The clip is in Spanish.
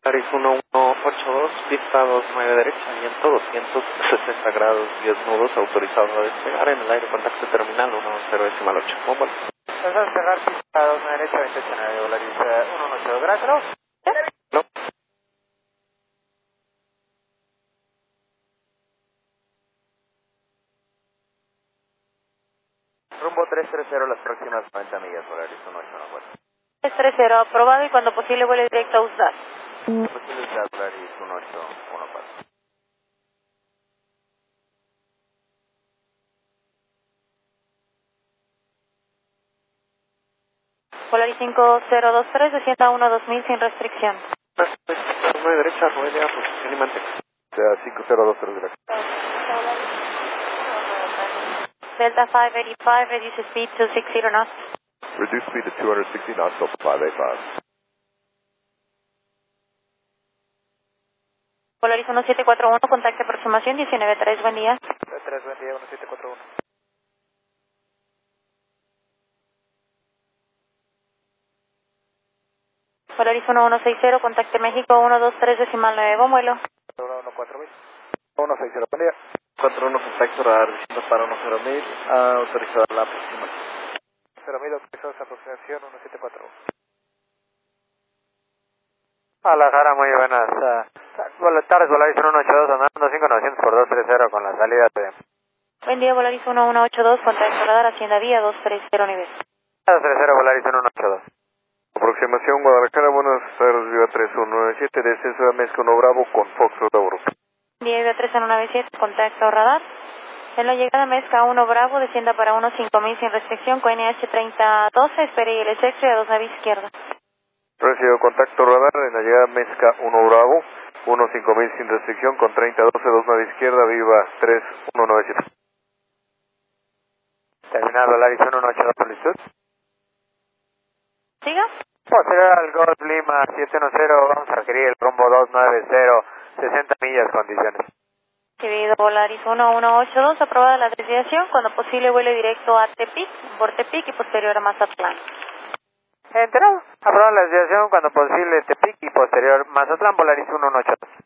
Polaris 1182, pista 29 derecha, viento 260 grados, 10 nudos, autorizado a despegar en el aire, contacto terminal 10.8. Bomba. Entonces cerrar pista 29 derecha, 28 Polaris 182, gracias, ¿no? No. Rumbo 330 las próximas 90 millas, Polaris 1814. 330, aprobado y cuando posible vuele directo a USDAT. Posibilidad Polaris 1814. Polaris 5023, descienda a 2000 sin restricción. 29 derecha, 9 a posición y mantén. 5023, gracias. Delta 585, reduce speed to 60 knots. Reduce speed to 260 knots, Delta 585. Polaris 1741, contacto aproximación 19-3, buen día. 3, buen día, 1741. Polaris 1160, contacto México 123 decimal 9, buen vuelo. 14000. 160, buen día. 41 contacto radar, diciendo para 10.000, autorizado a la próxima. 0.000, autorizados a aproximación 1741. Guadalajara, muy buenas. Buenas tardes, Polaris 182, andando 5900 por 230 con la salida de... Buen día, Polaris 1182, contacto radar, hacienda vía 230 nivel. 230, Polaris 182. Aproximación Guadalajara, buenas tardes, Viva 3197, descenso de Mezco 1 Bravo con Fox Tauro. Vía Vía 3197, contacto radar. En la llegada Mezca 1 Bravo, descienda para 5000 sin restricción, con NH 3012, espere y el extra a 2 naves izquierda. Recibido contacto radar en la llegada Mezca 1 Bravo, 5000 sin restricción con 3012, 2 nave izquierda, Viva 3197. Terminal Polaris 182, solicitud. ¿Siga? Posterior al Golf Lima 710, vamos a requerir el rumbo 290, 60 millas, condiciones. Recibido Polaris 1182, aprobada la desviación, cuando posible vuele directo a Tepic, por Tepic y posterior a Mazatlán. Enterado. Aprobada la desviación cuando posible Tepic y posterior Mazatlán, Polaris 182.